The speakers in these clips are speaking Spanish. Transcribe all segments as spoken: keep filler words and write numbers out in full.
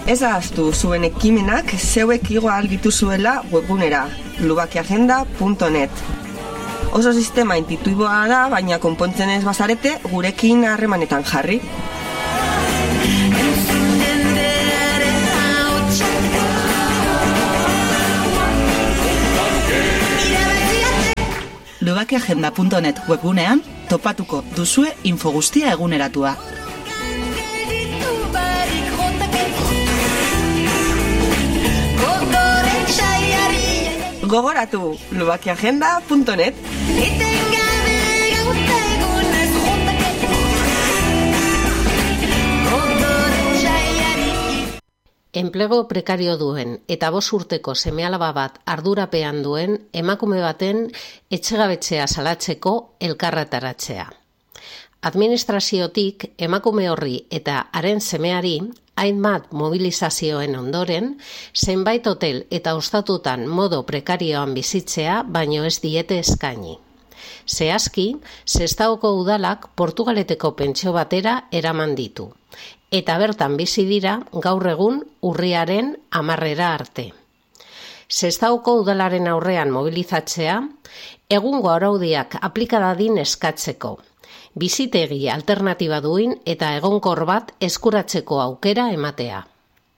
Ez ahaztu zuen ekimenak zeuek igo ahal dituzuela webgunera, lubakiagenda punto net. Oso sistema intuitiboa da, baina konpontzen ez bazarete gurekin harremanetan jarri. lubakiagenda punto net webgunean topatuko duzue info guztia eguneratua. Gogoratu, lubakiagenda punto net. Enplego prekario duen eta bost urteko seme-alaba bat ardurapean duen emakume baten etxegabetzea salatzeko elkarretaratzea. Administraziotik emakume horri eta haren semeari hainbat mobilizazioen ondoren, zenbait hotel eta ostatutan modo prekarioan bizitzea baino ez diete eskaini. Zehazki, Sestaoko udalak Portugaleteko pentsio batera eraman ditu, eta bertan bizi dira gaur egun urriaren hamarrera arte. Sestaoko udalaren aurrean mobilizatzea, egungo araudiak aplika dadin eskatzeko, bizitegi alternatiba duin eta egonkor bat eskuratzeko aukera ematea.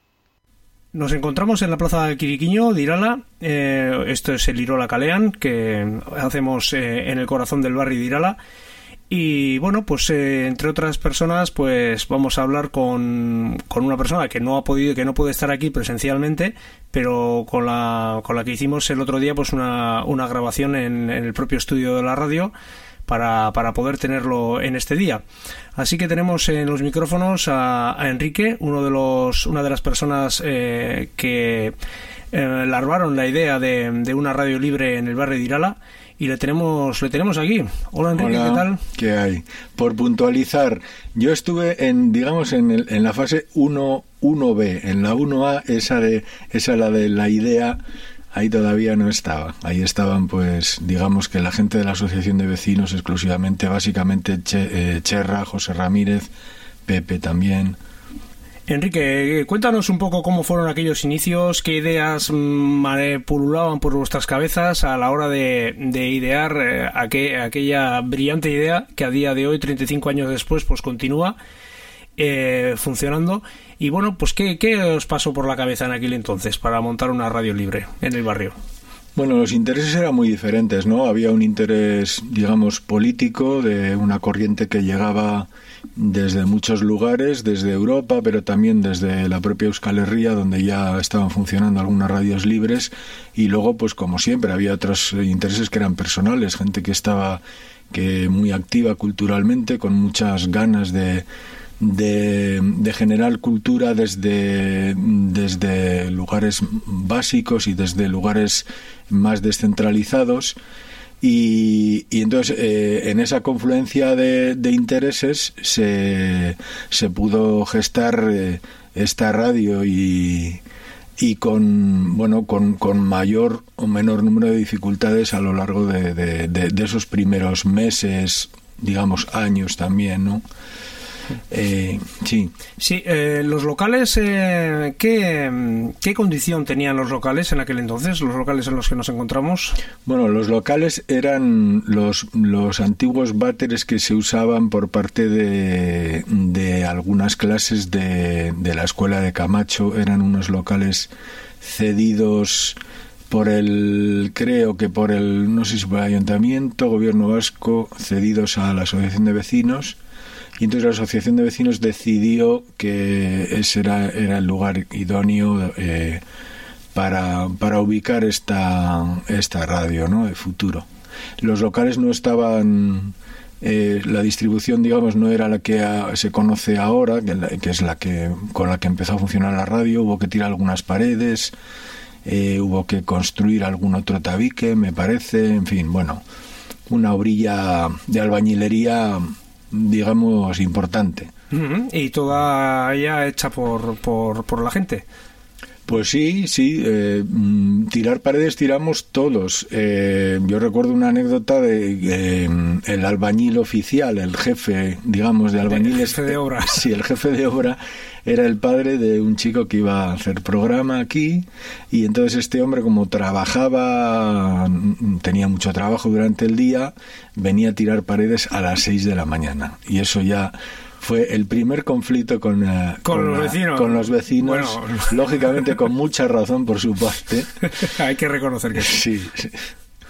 Nos encontramos en la plaza de Quiriquiño de Irala. Eh, esto es el Irola Kalean, que hacemos eh, en el corazón del barrio de Irala. Y bueno, pues eh, entre otras personas, pues vamos a hablar con, con una persona que no ha podido, que no puede estar aquí presencialmente, pero con la con la que hicimos el otro día, pues una, una grabación en, en el propio estudio de la radio. Para, para poder tenerlo en este día. Así que tenemos en los micrófonos a, a Enrique, uno de los, una de las personas eh, que eh, larvaron la idea de, de una radio libre en el barrio de Irala, y le tenemos, le tenemos aquí. Hola Enrique, Hola, ¿qué tal? ¿Qué hay? Por puntualizar, yo estuve en, digamos, en, el, en la fase uno be, en la uno a, esa de, esa la de la idea. Ahí todavía no estaba. Ahí estaban, pues, digamos que la gente de la asociación de vecinos exclusivamente, básicamente che, eh, Cherra, José Ramírez, Pepe también. Enrique, cuéntanos un poco cómo fueron aquellos inicios, qué ideas mmm, pululaban por vuestras cabezas a la hora de, de idear eh, aqu- aquella brillante idea que a día de hoy, treinta y cinco años después, pues continúa eh, funcionando. Y bueno, pues ¿qué, ¿qué os pasó por la cabeza en aquel entonces para montar una radio libre en el barrio? Bueno, los intereses eran muy diferentes, ¿no? Había un interés, digamos, político de una corriente que llegaba desde muchos lugares, desde Europa, pero también desde la propia Euskal Herria, donde ya estaban funcionando algunas radios libres, y luego, pues como siempre, había otros intereses que eran personales, gente que estaba que muy activa culturalmente, con muchas ganas de De, de generar cultura desde, desde lugares básicos y desde lugares más descentralizados, y, y entonces eh, en esa confluencia de, de intereses se, se pudo gestar eh, esta radio y, y con bueno con, con mayor o menor número de dificultades a lo largo de, de, de, de esos primeros meses, digamos años también, ¿no? Eh, sí, sí eh, los locales, eh, ¿qué, ¿qué condición tenían los locales en aquel entonces, los locales en los que nos encontramos? Bueno, los locales eran los, los antiguos váteres que se usaban por parte de, de algunas clases de, de la escuela de Camacho. Eran unos locales cedidos por el, creo que por el, no sé si por el ayuntamiento, gobierno vasco, cedidos a la asociación de vecinos. Y entonces la asociación de vecinos decidió que ese era, era el lugar idóneo eh, para, para ubicar esta, esta radio, ¿no?, de futuro. Los locales no estaban, eh, la distribución, digamos, no era la que a, se conoce ahora, que, la, que es la que con la que empezó a funcionar la radio. Hubo que tirar algunas paredes, eh, hubo que construir algún otro tabique, me parece, en fin, bueno, una obrilla de albañilería, digamos, importante. Uh-huh. Y toda ella hecha por, por, por la gente. Pues sí, sí, eh, tirar paredes tiramos todos. Eh, yo recuerdo una anécdota de eh, el albañil oficial, el jefe, digamos, de albañiles. El jefe de obra. Sí, el jefe de obra era el padre de un chico que iba a hacer programa aquí, y entonces este hombre, como trabajaba, tenía mucho trabajo durante el día, venía a tirar paredes a las seis de la mañana, y eso ya fue el primer conflicto con, uh, ¿Con, con, los la, vecinos? con los vecinos, bueno. Lógicamente con mucha razón por su parte. Hay que reconocer que sí. Sí, sí.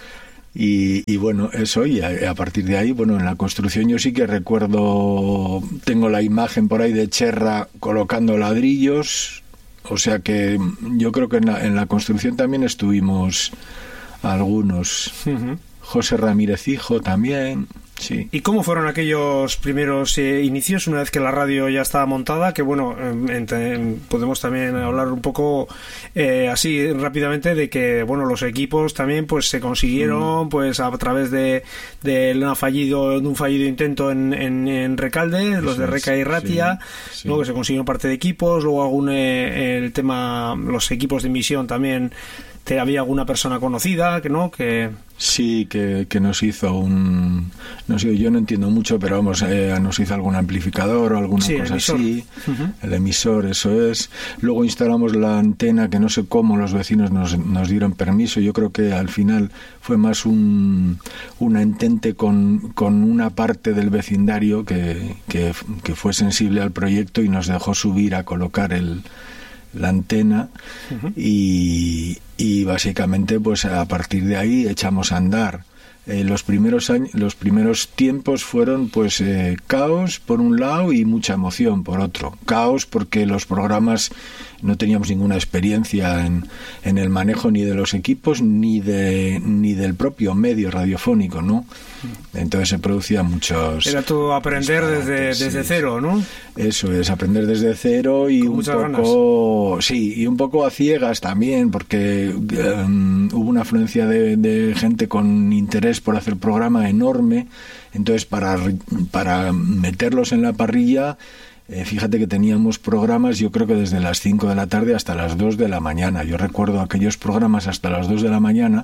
Y, y bueno, eso, y a, a partir de ahí, bueno, en la construcción yo sí que recuerdo, tengo la imagen por ahí de Cherra colocando ladrillos, o sea que yo creo que en la, en la construcción también estuvimos algunos. Uh-huh. José Ramírez Hijo también, sí. ¿Y cómo fueron aquellos primeros eh, inicios una vez que la radio ya estaba montada? Que bueno, en, en, podemos también hablar un poco eh, así rápidamente de que bueno, los equipos también pues se consiguieron mm. pues a través de, de, una fallido, de un fallido intento en, en, en Recalde, Eso los de Reca y Ratia, sí, sí. Luego que se consiguieron parte de equipos, luego algún eh, el tema, los equipos de emisión también. ¿Te había alguna persona conocida que no? Que sí, que, que nos hizo un... No sé, yo no entiendo mucho, pero vamos, eh, nos hizo algún amplificador o alguna sí, cosa así. Uh-huh. El emisor, eso es. Luego instalamos la antena, que no sé cómo los vecinos nos, nos dieron permiso. Yo creo que al final fue más un, un entente con, con una parte del vecindario que, que, que fue sensible al proyecto y nos dejó subir a colocar el... la antena. Uh-huh. y, y básicamente pues a partir de ahí echamos a andar. Eh, los primeros años, los primeros tiempos fueron pues eh, caos por un lado y mucha emoción por otro. Caos porque los programas no teníamos ninguna experiencia en, en el manejo ni de los equipos ni de ni del propio medio radiofónico, ¿no? Entonces se producían muchos... Era todo aprender desde, desde sí, cero, ¿no? Eso es, aprender desde cero y Con un poco... ganas. Sí, y un poco a ciegas también, porque um, hubo una afluencia de, de gente con interés por hacer programa enorme. Entonces para, para meterlos en la parrilla... Eh, fíjate que teníamos programas, yo creo que desde las cinco de la tarde hasta las dos de la mañana. Yo recuerdo aquellos programas hasta las dos de la mañana,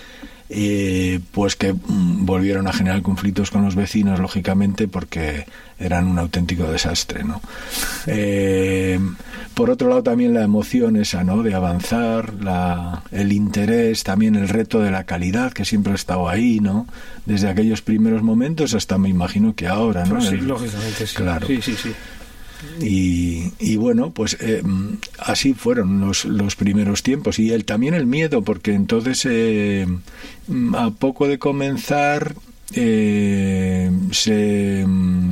eh, pues que mm, volvieron a generar conflictos con los vecinos, lógicamente, porque eran un auténtico desastre, ¿no? Eh, por otro lado, también la emoción esa, ¿no?, de avanzar, la, el interés, también el reto de la calidad, que siempre ha estado ahí, ¿no? Desde aquellos primeros momentos hasta, me imagino, que ahora, ¿no? Pues sí, el, lógicamente, sí. Claro. Sí, sí, sí. Y, y bueno, pues eh, así fueron los, los primeros tiempos, y el, también el miedo, porque entonces eh, a poco de comenzar eh, se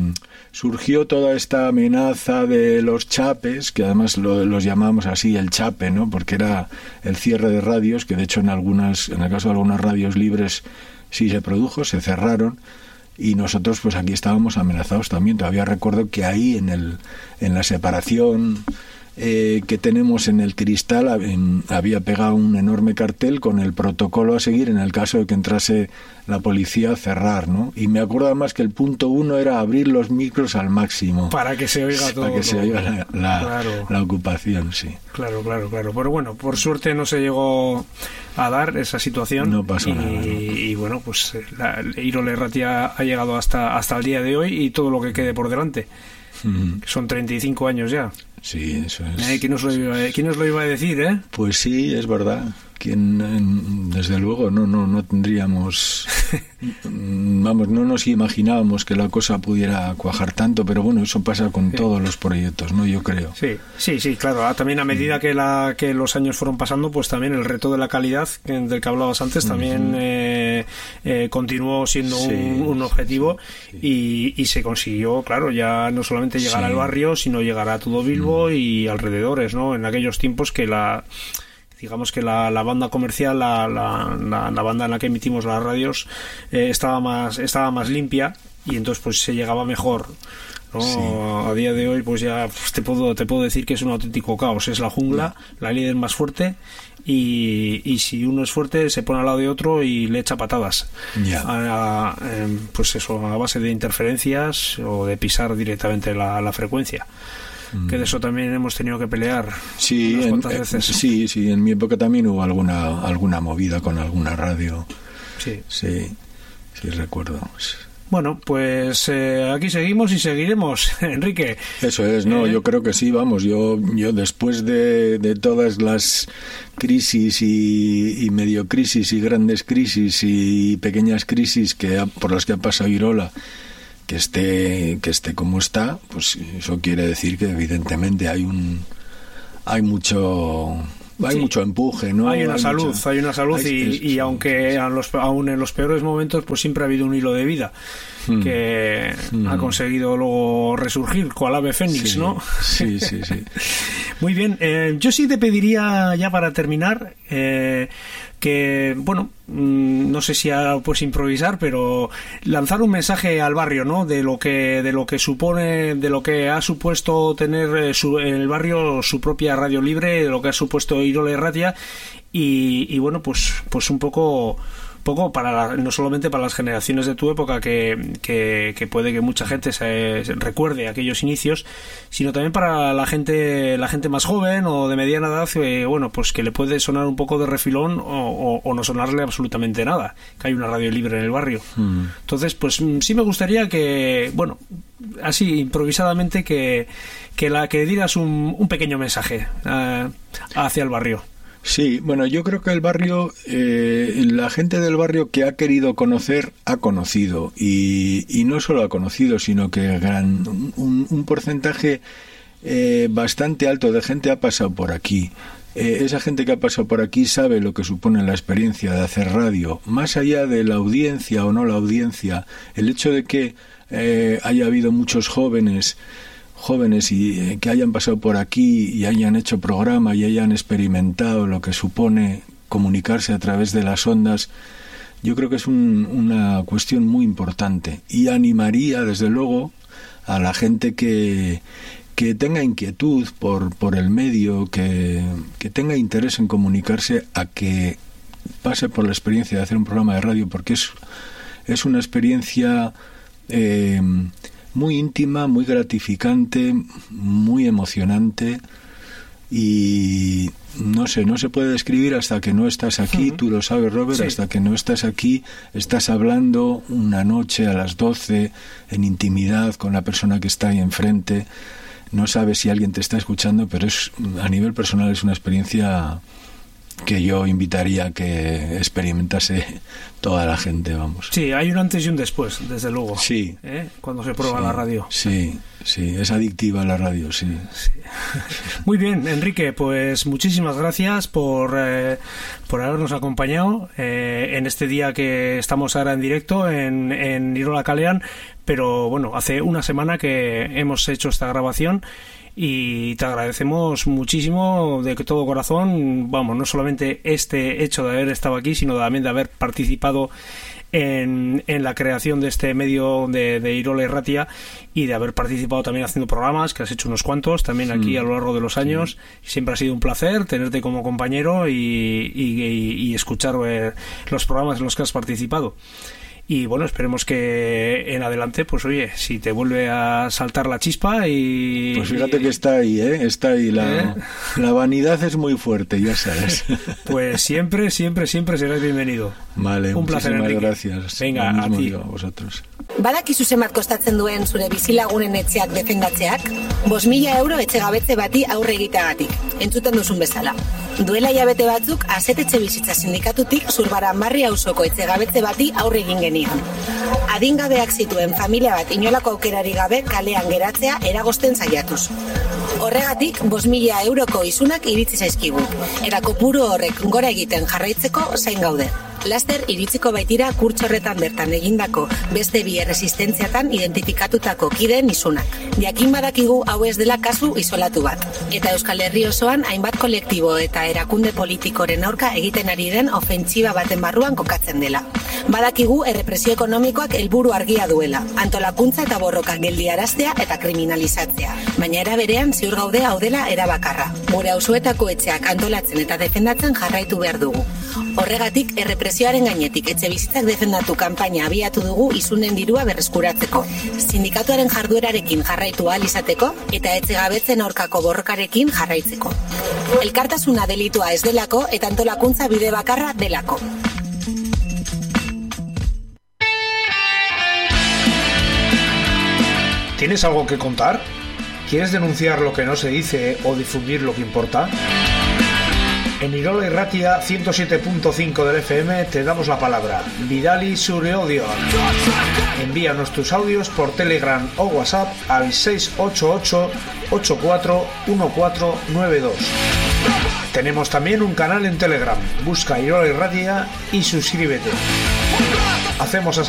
surgió toda esta amenaza de los chapes, que además lo, los llamamos así, el chape, ¿no?, porque era el cierre de radios, que de hecho en algunas, en el caso de algunas radios libres sí se produjo, se cerraron. Y nosotros pues aquí estábamos amenazados también. Todavía recuerdo que ahí en el en la separación eh, que tenemos en el cristal en, había pegado un enorme cartel con el protocolo a seguir en el caso de que entrase la policía a cerrar, ¿no? Y me acuerdo además que el punto uno era abrir los micros al máximo para que se oiga todo, para que se oiga la, la, claro. la ocupación, sí. Claro, claro, claro. Pero bueno, por suerte no se llegó a dar esa situación. No pasó y, nada. ¿No? Y bueno, pues la Irole Ratia ha llegado hasta hasta el día de hoy y todo lo que quede por delante. Mm. Son treinta y cinco años ya. Sí, eso es. Eh, ¿quién, nos lo iba, ¿Quién nos lo iba a decir, eh? Pues sí, es verdad. Quien, desde luego, no, no, no tendríamos, vamos, no nos imaginábamos que la cosa pudiera cuajar tanto, pero bueno, eso pasa con sí. todos los proyectos, ¿no? Yo creo. Sí, sí, sí, claro. También a medida que la que los años fueron pasando, pues también el reto de la calidad del que hablabas antes también uh-huh. eh, eh, continuó siendo sí, un, un objetivo sí. y, y se consiguió, claro, ya no solamente llegar sí. al barrio, sino llegar a todo Bilbo uh-huh. y alrededores, ¿no? En aquellos tiempos que la digamos que la, la banda comercial, la, la, la, la banda en la que emitimos las radios eh, estaba más estaba más limpia y entonces pues se llegaba mejor, ¿no? Sí. A día de hoy pues ya pues, te puedo te puedo decir que es un auténtico caos, es la jungla, yeah. la líder más fuerte y, y si uno es fuerte se pone al lado de otro y le echa patadas, yeah. a, a, pues eso, a base de interferencias o de pisar directamente la, la frecuencia. Que de eso también hemos tenido que pelear sí, unas en, cuantas veces. Sí, sí, en mi época también hubo alguna alguna movida con alguna radio. Sí. Sí, sí recuerdo. Bueno, pues eh, aquí seguimos y seguiremos, Enrique. Eso es, no, eh... yo creo que sí, vamos, yo, yo después de, de todas las crisis y, y medio crisis y grandes crisis y pequeñas crisis que ha, por las que ha pasado Irola, que esté, que esté como está, pues eso quiere decir que evidentemente hay un, hay mucho... Hay sí. mucho empuje, ¿no? Hay una hay salud, mucha... hay una salud hay, y, es, y aunque a los, aún en los peores momentos pues siempre ha habido un hilo de vida hmm. que hmm. ha conseguido luego resurgir cual ave fénix, sí, ¿no? Sí, sí, sí. Muy bien, eh, yo sí te pediría ya para terminar eh, que, bueno, no sé si ahora puedes improvisar, pero lanzar un mensaje al barrio, ¿no? De lo que de lo que supone, de lo que ha supuesto tener su, en el barrio su propia radio libre, de lo que ha supuesto Irola Irratia y, y bueno, pues pues un poco poco para la, no solamente para las generaciones de tu época que, que, que puede que mucha gente se, se recuerde aquellos inicios, sino también para la gente la gente más joven o de mediana edad, eh, bueno, pues que le puede sonar un poco de refilón o, o, o no sonarle absolutamente nada, que hay una radio libre en el barrio. Mm. Entonces, pues sí me gustaría que, bueno, así improvisadamente que, que, la, que dieras un, un pequeño mensaje uh, hacia el barrio. Sí, bueno, yo creo que el barrio, eh, la gente del barrio que ha querido conocer, ha conocido. Y, y no solo ha conocido, sino que gran, un, un porcentaje eh, bastante alto de gente ha pasado por aquí. Eh, esa gente que ha pasado por aquí sabe lo que supone la experiencia de hacer radio. Más allá de la audiencia o no la audiencia, el hecho de que eh, haya habido muchos jóvenes... jóvenes y eh, que hayan pasado por aquí y hayan hecho programa y hayan experimentado lo que supone comunicarse a través de las ondas, yo creo que es un, una cuestión muy importante y animaría desde luego a la gente que, que tenga inquietud por, por el medio, que, que tenga interés en comunicarse, a que pase por la experiencia de hacer un programa de radio, porque es, es una experiencia eh, muy íntima, muy gratificante, muy emocionante y no sé, no se puede describir hasta que no estás aquí, uh-huh. Tú lo sabes, Robert, sí. Hasta que no estás aquí, estás hablando una noche a las doce en intimidad con la persona que está ahí enfrente, no sabes si alguien te está escuchando, pero es a nivel personal es una experiencia que yo invitaría a que experimentase toda la gente, vamos. Sí, hay un antes y un después, desde luego. Sí. ¿Eh? Cuando se prueba sí, la radio. Sí, sí, es adictiva la radio, sí. sí. Muy bien, Enrique, pues muchísimas gracias por, eh, por habernos acompañado eh, en este día que estamos ahora en directo en, en Irola Kalean, pero bueno, hace una semana que hemos hecho esta grabación y te agradecemos muchísimo de todo corazón, vamos, no solamente este hecho de haber estado aquí, sino también de haber participado en, en la creación de este medio de, de Irola Irratia y de haber participado también haciendo programas, que has hecho unos cuantos también aquí mm. a lo largo de los años. Sí. Siempre ha sido un placer tenerte como compañero y, y, y, y escuchar eh, los programas en los que has participado. Y bueno, esperemos que en adelante, pues oye, si te vuelve a saltar la chispa y... Pues fíjate que está ahí, ¿eh? Está ahí. La, ¿eh? La vanidad es muy fuerte, ya sabes. Pues siempre, siempre, siempre serás bienvenido. Vale, un placer, Enrique. Gracias. Venga, a ti. A vosotros. Badakizu zenbat kostatzen duen zure bizilagunen etxeak defendatzeak? Bost mila euro etxegabetze bati aurre egiteagatik. Entzuten duzun bezala. Duela hilabete batzuk, Azetetxe Bizitza Sindikatutik Zurbaranbarri auzoko etxegabetze bati aurre egin genion. Adingabeak zituen familia bat inolako aukerari gabe kalean geratzea eragozten saiatuz. Horregatik, bost mila euroko isunak iritzi zaizkigu. Era kopuru horrek gora egiten jarraitzeko zain gaude. Laster iritsiko baitira kurtso horretan bertan egindako beste bi erresistentziatan identifikatutako kideen isunak. Jakin badakigu hau ez dela kasu isolatu bat. Eta Euskal Herri osoan hainbat kolektibo eta erakunde politikoren aurka egiten ari den ofentsiba baten barruan kokatzen dela. Badakigu errepresio ekonomikoak helburu argia duela, antolakuntza eta borrokak geldiaraztea eta kriminalizatzea. Baina era berean ziur gaude hau dela erabakarra. Gure auzoetako etxeak antolatzen eta defendatzen jarraitu behar dugu. Horregatik, errepresioaren gainetik etxe bizitzak defendatu kanpaina abiatu dugu isunen dirua berreskuratzeko. Sindikatuaren jarduerarekin jarraitu ahal izateko eta etxegabetzen aurkako borrokarekin jarraitzeko. Elkartasuna delitua ez delako eta antolakuntza bide bakarra delako. ¿Tienes algo que contar? ¿Quieres denunciar lo que no se dice o difundir lo que importa? En Irola Irratia ciento siete punto cinco del F M te damos la palabra. Bidali zure odio. Envíanos tus audios por Telegram o WhatsApp al seis ocho ocho, ocho cuatro uno cuatro nueve dos. Tenemos también un canal en Telegram. Busca Irola Irratia y suscríbete. Hacemos